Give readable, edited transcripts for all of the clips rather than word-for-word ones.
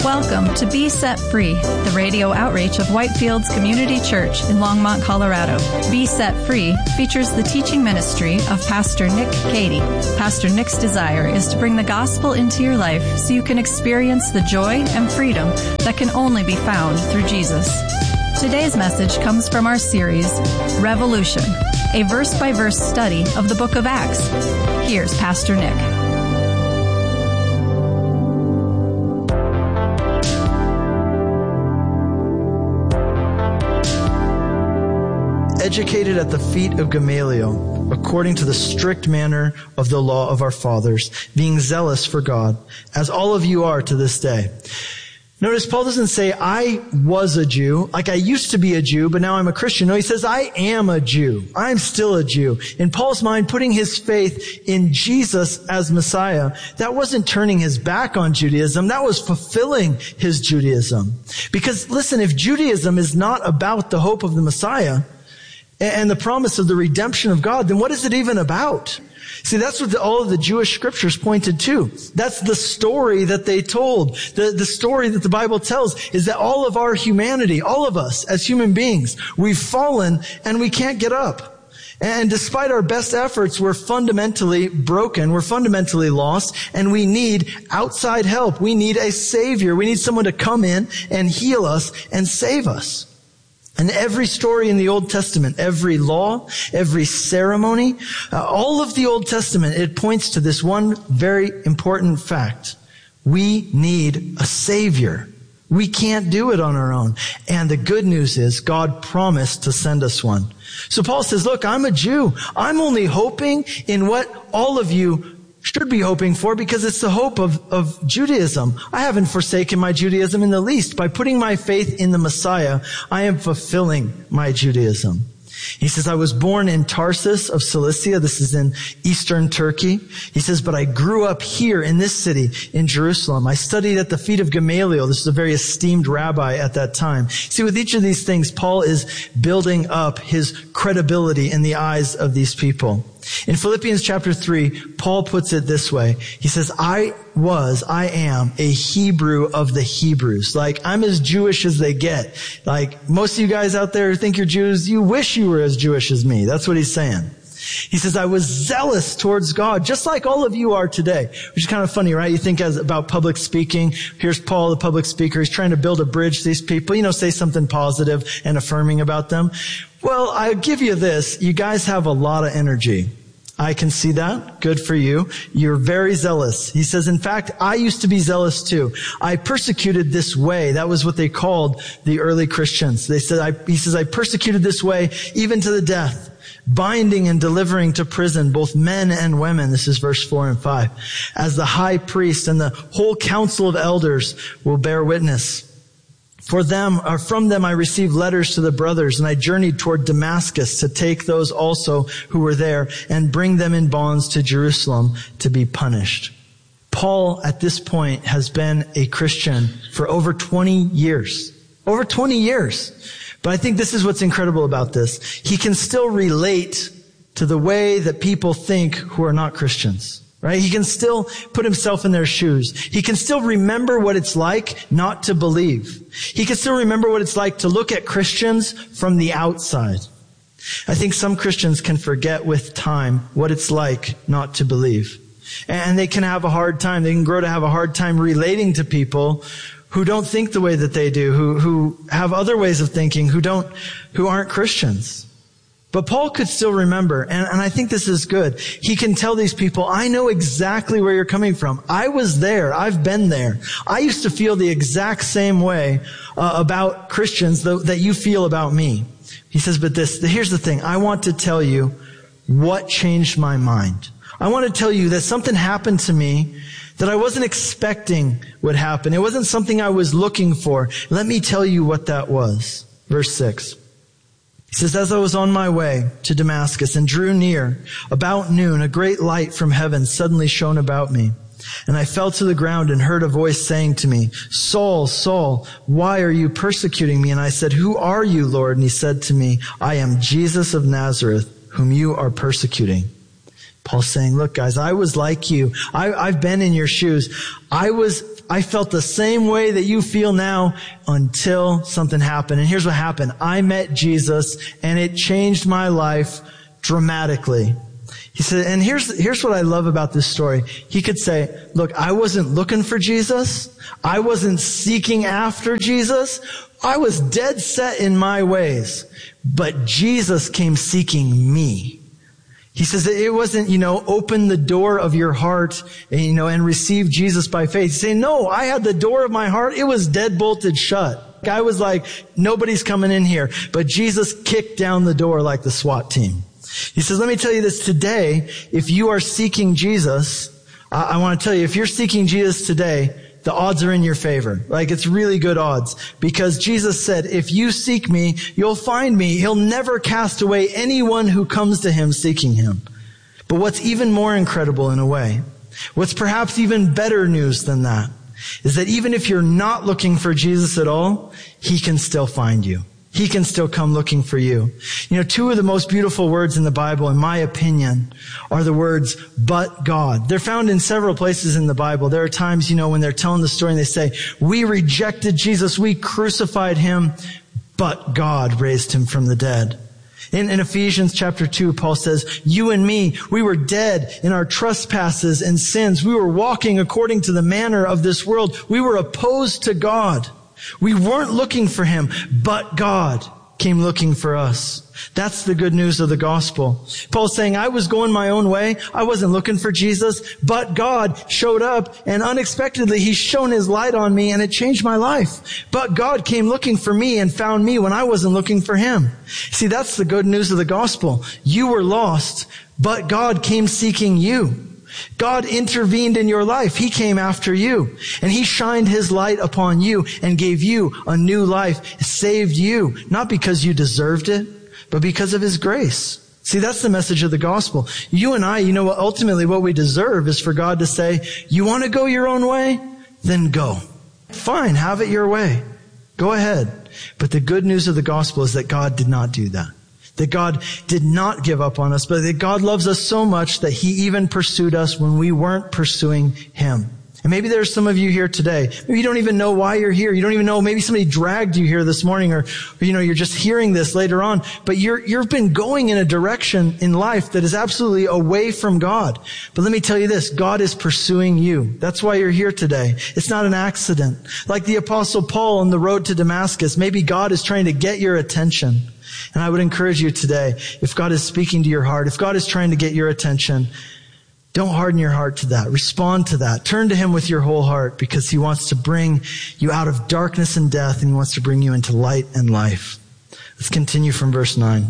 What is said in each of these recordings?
Welcome to Be Set Free, the radio outreach of Whitefields Community Church in Longmont, Colorado. Be Set Free features the teaching ministry of Pastor Nick Cady. Pastor Nick's desire is to bring the gospel into your life so you can experience the joy and freedom that can only be found through Jesus. Today's message comes from our series, Revolution, a verse-by-verse study of the book of Acts. Here's Pastor Nick. Educated at the feet of Gamaliel, according to the strict manner of the law of our fathers, being zealous for God, as all of you are to this day. Notice Paul doesn't say, I was a Jew, like I used to be a Jew, but now I'm a Christian. No, he says, I am a Jew. I'm still a Jew. In Paul's mind, putting his faith in Jesus as Messiah, that wasn't turning his back on Judaism. That was fulfilling his Judaism. Because listen, if Judaism is not about the hope of the Messiah and the promise of the redemption of God, then what is it even about? See, that's what all of the Jewish scriptures pointed to. That's the story that they told. The story that the Bible tells is that all of our humanity, all of us as human beings, we've fallen and we can't get up. And despite our best efforts, we're fundamentally broken. We're fundamentally lost, and we need outside help. We need a Savior. We need someone to come in and heal us and save us. And every story in the Old Testament, every law, every ceremony, all of the Old Testament, it points to this one very important fact. We need a Savior. We can't do it on our own. And the good news is God promised to send us one. So Paul says, look, I'm a Jew. I'm only hoping in what all of you should be hoping for, because it's the hope of Judaism. I haven't forsaken my Judaism in the least. By putting my faith in the Messiah, I am fulfilling my Judaism. He says, I was born in Tarsus of Cilicia. This is in eastern Turkey. He says, but I grew up here in this city in Jerusalem. I studied at the feet of Gamaliel. This is a very esteemed rabbi at that time. See, with each of these things, Paul is building up his credibility in the eyes of these people. In Philippians chapter 3, Paul puts it this way. He says, I am a Hebrew of the Hebrews. Like, I'm as Jewish as they get. Like, most of you guys out there who think you're Jews, you wish you were as Jewish as me. That's what he's saying. He says, I was zealous towards God, just like all of you are today. Which is kind of funny, right? You think about public speaking. Here's Paul, the public speaker. He's trying to build a bridge to these people, say something positive and affirming about them. Well, I'll give you this. You guys have a lot of energy. I can see that. Good for you. You're very zealous. He says, in fact, I used to be zealous too. I persecuted this way. That was what they called the early Christians. He says, I persecuted this way even to the death, binding and delivering to prison both men and women. This is verse 4 and 5. As the high priest and the whole council of elders will bear witness. From them I received letters to the brothers, and I journeyed toward Damascus to take those also who were there and bring them in bonds to Jerusalem to be punished. Paul, at this point, has been a Christian for over 20 years. Over 20 years. But I think this is what's incredible about this. He can still relate to the way that people think who are not Christians. Right? He can still put himself in their shoes. He can still remember what it's like not to believe. He can still remember what it's like to look at Christians from the outside. I think some Christians can forget with time what it's like not to believe. And they can have a hard time. They can grow to have a hard time relating to people who don't think the way that they do, who have other ways of thinking, who aren't Christians. But Paul could still remember, and I think this is good. He can tell these people, I know exactly where you're coming from. I was there. I've been there. I used to feel the exact same way about Christians that you feel about me. He says, but here's the thing. I want to tell you what changed my mind. I want to tell you that something happened to me that I wasn't expecting would happen. It wasn't something I was looking for. Let me tell you what that was. Verse 6. He says, as I was on my way to Damascus and drew near, about noon, a great light from heaven suddenly shone about me. And I fell to the ground and heard a voice saying to me, Saul, Saul, why are you persecuting me? And I said, who are you, Lord? And he said to me, I am Jesus of Nazareth, whom you are persecuting. Paul's saying, look, guys, I was like you. I've been in your shoes. I felt the same way that you feel now until something happened. And here's what happened. I met Jesus and it changed my life dramatically. He said, and here's what I love about this story. He could say, look, I wasn't looking for Jesus. I wasn't seeking after Jesus. I was dead set in my ways, but Jesus came seeking me. He says that it wasn't, open the door of your heart, and receive Jesus by faith. He's saying, no, I had the door of my heart. It was dead bolted shut. I was like, nobody's coming in here. But Jesus kicked down the door like the SWAT team. He says, let me tell you this today. If you are seeking Jesus, I want to tell you, if you're seeking Jesus today, the odds are in your favor. Like, it's really good odds. Because Jesus said, if you seek me, you'll find me. He'll never cast away anyone who comes to him seeking him. But what's even more incredible in a way, what's perhaps even better news than that, is that even if you're not looking for Jesus at all, he can still find you. He can still come looking for you. Two of the most beautiful words in the Bible, in my opinion, are the words, but God. They're found in several places in the Bible. There are times, when they're telling the story and they say, we rejected Jesus, we crucified him, but God raised him from the dead. In Ephesians chapter 2, Paul says, you and me, we were dead in our trespasses and sins. We were walking according to the manner of this world. We were opposed to God. We weren't looking for him, but God came looking for us. That's the good news of the gospel. Paul's saying, I was going my own way. I wasn't looking for Jesus, but God showed up and unexpectedly he shone his light on me and it changed my life. But God came looking for me and found me when I wasn't looking for him. See, that's the good news of the gospel. You were lost, but God came seeking you. God intervened in your life. He came after you and he shined his light upon you and gave you a new life, saved you, not because you deserved it, but because of his grace. See, that's the message of the gospel. You and I, ultimately what we deserve is for God to say, you want to go your own way? Then go. Fine, have it your way. Go ahead. But the good news of the gospel is that God did not do that. That God did not give up on us, but that God loves us so much that he even pursued us when we weren't pursuing him. And maybe there's some of you here today. Maybe you don't even know why you're here. You don't even know. Maybe somebody dragged you here this morning or you're just hearing this later on. But you've been going in a direction in life that is absolutely away from God. But let me tell you this. God is pursuing you. That's why you're here today. It's not an accident. Like the Apostle Paul on the road to Damascus, maybe God is trying to get your attention. And I would encourage you today, if God is speaking to your heart, if God is trying to get your attention, don't harden your heart to that. Respond to that. Turn to him with your whole heart because he wants to bring you out of darkness and death and he wants to bring you into light and life. Let's continue from verse 9.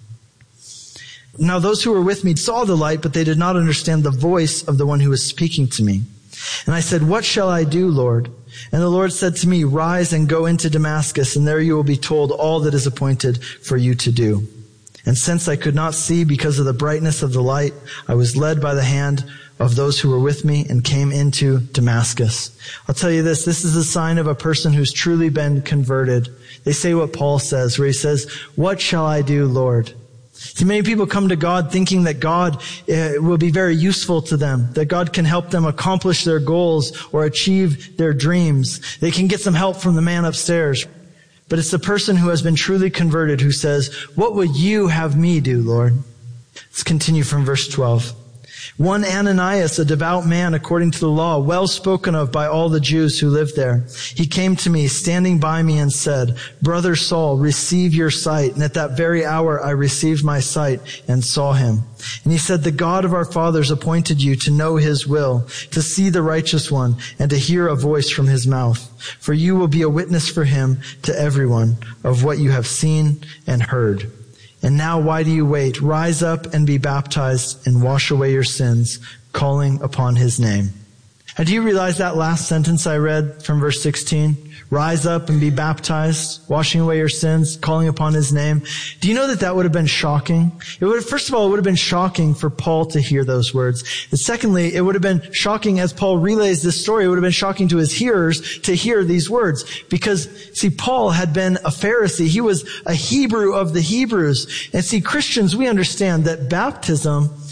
Now those who were with me saw the light, but they did not understand the voice of the one who was speaking to me. And I said, what shall I do, Lord? And the Lord said to me, rise and go into Damascus, and there you will be told all that is appointed for you to do. And since I could not see because of the brightness of the light, I was led by the hand of those who were with me and came into Damascus. I'll tell you this is a sign of a person who's truly been converted. They say what Paul says, where he says, what shall I do, Lord? See, many people come to God thinking that God will be very useful to them, that God can help them accomplish their goals or achieve their dreams. They can get some help from the man upstairs. But it's the person who has been truly converted who says, what would you have me do, Lord? Let's continue from verse 12. One Ananias, a devout man according to the law, well spoken of by all the Jews who lived there. He came to me, standing by me, and said, Brother Saul, receive your sight. And at that very hour I received my sight and saw him. And he said, the God of our fathers appointed you to know his will, to see the righteous one, and to hear a voice from his mouth. For you will be a witness for him to everyone of what you have seen and heard. And now why do you wait? Rise up and be baptized and wash away your sins, calling upon his name. And do you realize that last sentence I read from verse 16? Rise up and be baptized, washing away your sins, calling upon his name. Do you know that would have been shocking? First of all, it would have been shocking for Paul to hear those words. And secondly, it would have been shocking as Paul relays this story. It would have been shocking to his hearers to hear these words. Because, see, Paul had been a Pharisee. He was a Hebrew of the Hebrews. And see, Christians, we understand that baptism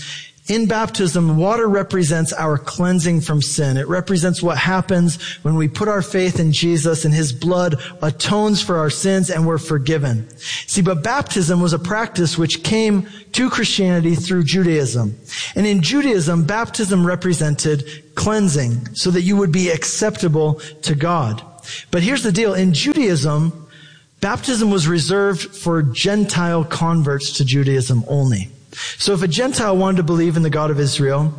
In baptism, water represents our cleansing from sin. It represents what happens when we put our faith in Jesus and his blood atones for our sins and we're forgiven. See, but baptism was a practice which came to Christianity through Judaism. And in Judaism, baptism represented cleansing so that you would be acceptable to God. But here's the deal. In Judaism, baptism was reserved for Gentile converts to Judaism only. So if a Gentile wanted to believe in the God of Israel,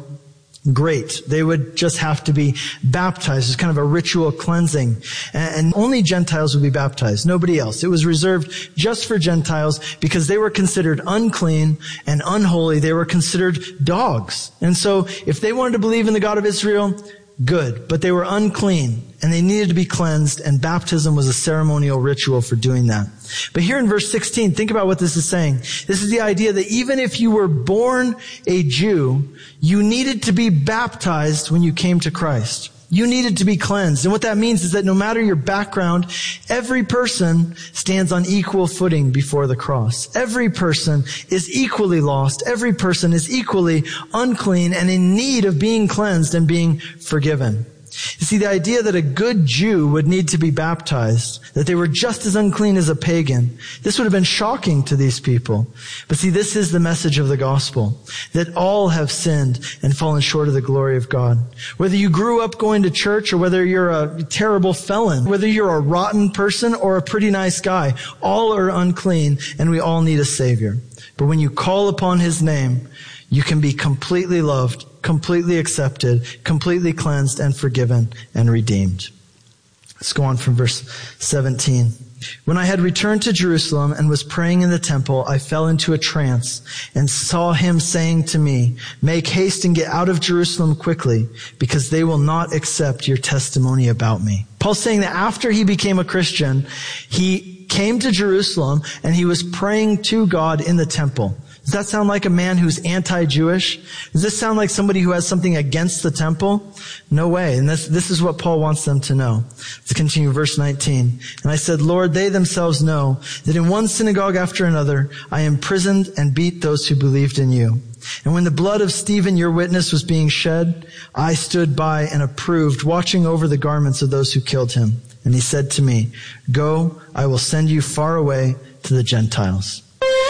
great. They would just have to be baptized. It's kind of a ritual cleansing. And only Gentiles would be baptized, nobody else. It was reserved just for Gentiles because they were considered unclean and unholy. They were considered dogs. And so if they wanted to believe in the God of Israel, good. But they were unclean and they needed to be cleansed, and baptism was a ceremonial ritual for doing that. But here in verse 16, think about what this is saying. This is the idea that even if you were born a Jew, you needed to be baptized when you came to Christ. You needed to be cleansed. And what that means is that no matter your background, every person stands on equal footing before the cross. Every person is equally lost. Every person is equally unclean and in need of being cleansed and being forgiven. You see, the idea that a good Jew would need to be baptized, that they were just as unclean as a pagan, this would have been shocking to these people. But see, this is the message of the gospel, that all have sinned and fallen short of the glory of God. Whether you grew up going to church or whether you're a terrible felon, whether you're a rotten person or a pretty nice guy, all are unclean and we all need a Savior. But when you call upon his name, you can be completely loved, completely accepted, completely cleansed and forgiven and redeemed. Let's go on from verse 17. When I had returned to Jerusalem and was praying in the temple, I fell into a trance and saw him saying to me, make haste and get out of Jerusalem quickly, because they will not accept your testimony about me. Paul's saying that after he became a Christian, he came to Jerusalem and he was praying to God in the temple. Does that sound like a man who's anti-Jewish? Does this sound like somebody who has something against the temple? No way. And this is what Paul wants them to know. Let's continue verse 19. And I said, Lord, they themselves know that in one synagogue after another, I imprisoned and beat those who believed in you. And when the blood of Stephen, your witness, was being shed, I stood by and approved, watching over the garments of those who killed him. And he said to me, go, I will send you far away to the Gentiles.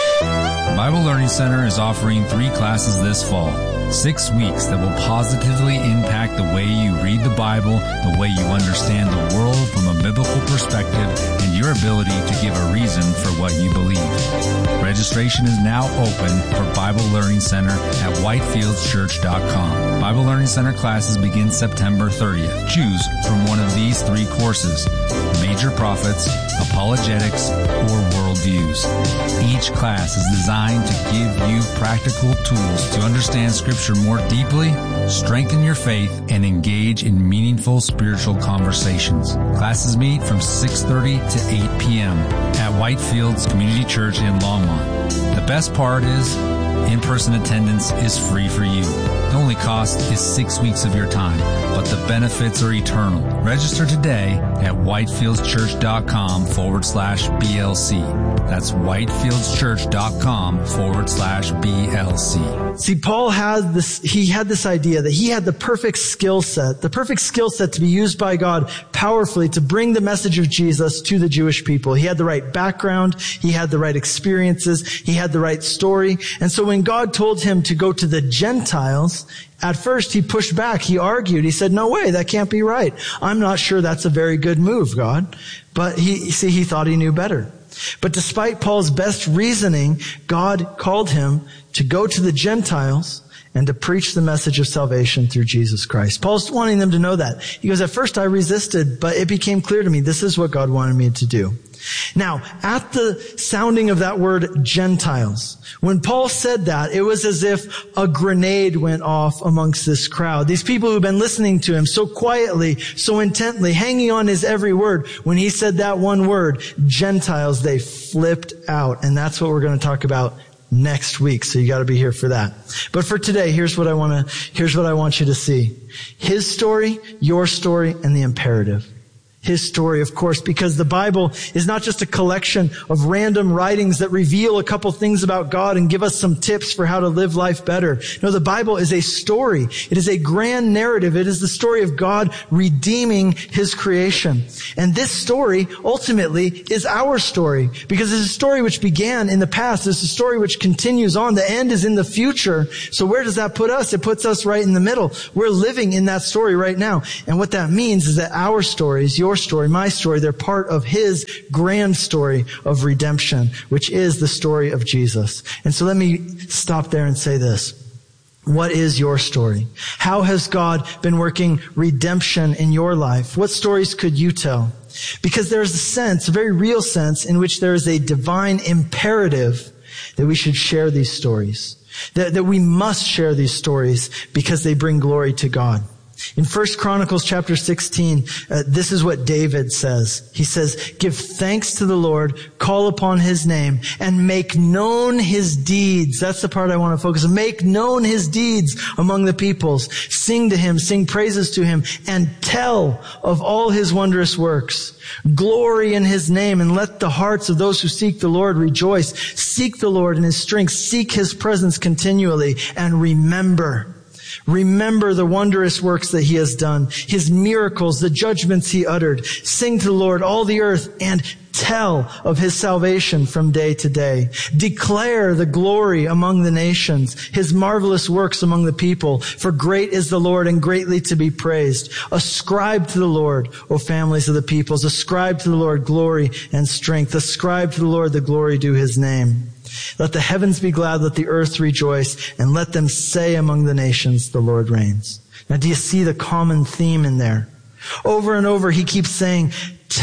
Bible Learning Center is offering 3 classes this fall. 6 weeks that will positively impact the way you read the Bible, the way you understand the world from a biblical perspective, and your ability to give a reason for what you believe. Registration is now open for Bible Learning Center at whitefieldschurch.com. Bible Learning Center classes begin September 30th. Choose from one of these 3 courses: Major Prophets, Apologetics, or Worldviews. Each class is designed to give you practical tools to understand Scripture more deeply, strengthen your faith, and engage in meaningful spiritual conversations. Classes meet from 6:30 to 8 p.m. at Whitefields Community Church in Longmont. The best part is, in-person attendance is free for you. The only cost is 6 weeks of your time, but the benefits are eternal. Register today at whitefieldschurch.com/BLC. That's whitefieldschurch.com/BLC. See, Paul had this idea that he had the perfect skill set to be used by God powerfully to bring the message of Jesus to the Jewish people. He had the right background. He had the right experiences. He had the right story. And so when God told him to go to the Gentiles, at first he pushed back. He argued. He said, no way, that can't be right. I'm not sure that's a very good move, God. But he thought he knew better. But despite Paul's best reasoning, God called him to go to the Gentiles and to preach the message of salvation through Jesus Christ. Paul's wanting them to know that. He goes, at first I resisted, but it became clear to me this is what God wanted me to do. Now, at the sounding of that word Gentiles, when Paul said that, it was as if a grenade went off amongst this crowd. These people who've been listening to him so quietly, so intently, hanging on his every word. When he said that one word, Gentiles, they flipped out. And that's what we're going to talk about next week. So you got to be here for that. But for today, here's what I want you to see. His story, your story, and the imperative. His story, of course, because the Bible is not just a collection of random writings that reveal a couple things about God and give us some tips for how to live life better. No, the Bible is a story. It is a grand narrative. It is the story of God redeeming His creation. And this story ultimately is our story, because it's a story which began in the past. It's a story which continues on. The end is in the future. So where does that put us? It puts us right in the middle. We're living in that story right now. And what that means is that our stories, your story, my story, they're part of His grand story of redemption, which is the story of Jesus. And so let me stop there and say this. What is your story? How has God been working redemption in your life? What stories could you tell? Because there's a sense, a very real sense, in which there is a divine imperative that we should share these stories. That we must share these stories because they bring glory to God. In 1 Chronicles chapter 16, this is what David says. He says, give thanks to the Lord, call upon His name, and make known His deeds. That's the part I want to focus on. Make known His deeds among the peoples. Sing to Him, sing praises to Him, and tell of all His wondrous works. Glory in His name, and let the hearts of those who seek the Lord rejoice. Seek the Lord in His strength. Seek His presence continually, and remember the wondrous works that He has done, His miracles, the judgments He uttered. Sing to the Lord, all the earth, and tell of His salvation from day to day. Declare the glory among the nations, His marvelous works among the people. For great is the Lord and greatly to be praised. Ascribe to the Lord, O families of the peoples. Ascribe to the Lord glory and strength. Ascribe to the Lord the glory due His name. Let the heavens be glad, let the earth rejoice, and let them say among the nations, the Lord reigns. Now, do you see the common theme in there? Over and over, he keeps saying,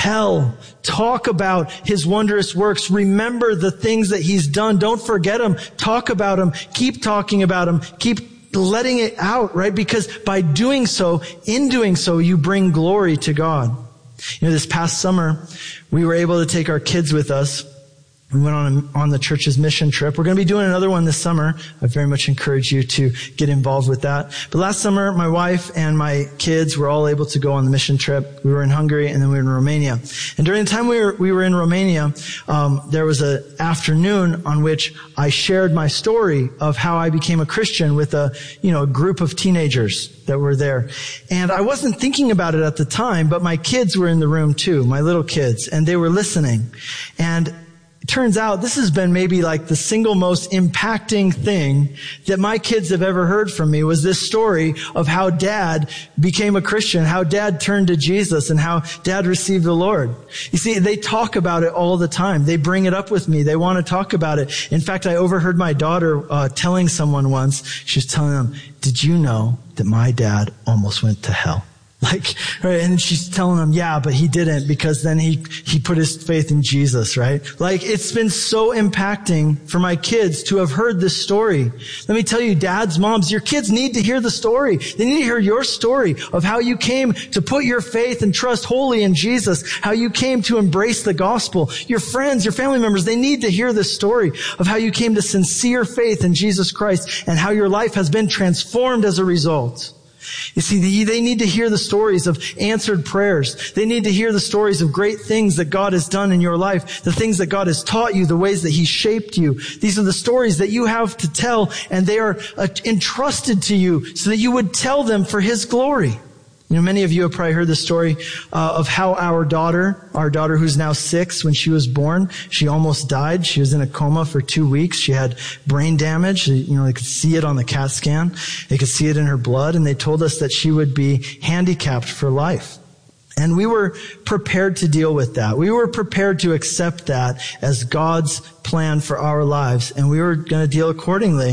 talk about His wondrous works. Remember the things that He's done. Don't forget them. Talk about them. Keep talking about them. Keep letting it out, right? Because by doing so, in doing so, you bring glory to God. You know, this past summer, we were able to take our kids with us. We went on the church's mission trip. We're going to be doing another one this summer. I very much encourage you to get involved with that. But last summer, my wife and my kids were all able to go on the mission trip. We were in Hungary and then we were in Romania. And during the time we were in Romania, there was an afternoon on which I shared my story of how I became a Christian with a group of teenagers that were there. And I wasn't thinking about it at the time, but my kids were in the room too, my little kids, and they were listening. And turns out this has been maybe like the single most impacting thing that my kids have ever heard from me, was this story of how Dad became a Christian, how Dad turned to Jesus, and how Dad received the Lord. You see, they talk about it all the time. They bring it up with me. They want to talk about it. In fact, I overheard my daughter telling someone once, she was telling them, did you know that my dad almost went to hell? Right? And she's telling them, yeah, but he didn't, because then he put his faith in Jesus, right? It's been so impacting for my kids to have heard this story. Let me tell you, dads, moms, your kids need to hear the story. They need to hear your story of how you came to put your faith and trust wholly in Jesus, how you came to embrace the gospel. Your friends, your family members, they need to hear this story of how you came to sincere faith in Jesus Christ and how your life has been transformed as a result. You see, they need to hear the stories of answered prayers. They need to hear the stories of great things that God has done in your life, the things that God has taught you, the ways that He shaped you. These are the stories that you have to tell, and they are entrusted to you so that you would tell them for His glory. You know, many of you have probably heard the story of how our daughter who's now 6, when she was born, she almost died. She was in a coma for 2 weeks. She had brain damage. They could see it on the CAT scan. They could see it in her blood, and they told us that she would be handicapped for life. And we were prepared to deal with that. We were prepared to accept that as God's plan for our lives, and we were going to deal accordingly.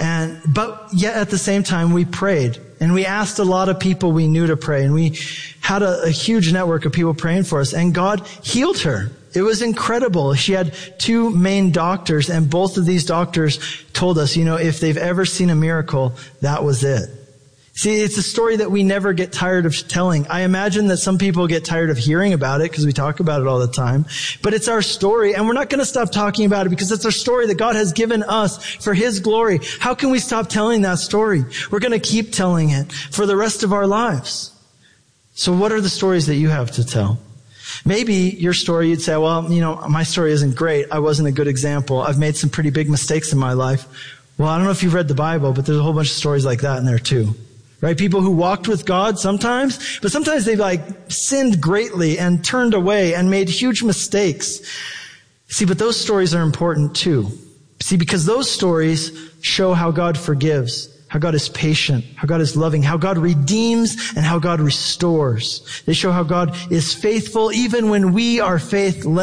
But yet at the same time, we prayed. And we asked a lot of people we knew to pray, and we had a huge network of people praying for us, and God healed her. It was incredible. She had 2 main doctors, and both of these doctors told us, if they've ever seen a miracle, that was it. See, it's a story that we never get tired of telling. I imagine that some people get tired of hearing about it because we talk about it all the time. But it's our story, and we're not going to stop talking about it because it's our story that God has given us for His glory. How can we stop telling that story? We're going to keep telling it for the rest of our lives. So what are the stories that you have to tell? Maybe your story, you'd say, well, my story isn't great. I wasn't a good example. I've made some pretty big mistakes in my life. Well, I don't know if you've read the Bible, but there's a whole bunch of stories like that in there too. Right? People who walked with God sometimes, but sometimes they sinned greatly and turned away and made huge mistakes. See, but those stories are important too. See, because those stories show how God forgives, how God is patient, how God is loving, how God redeems, and how God restores. They show how God is faithful even when we are faithless.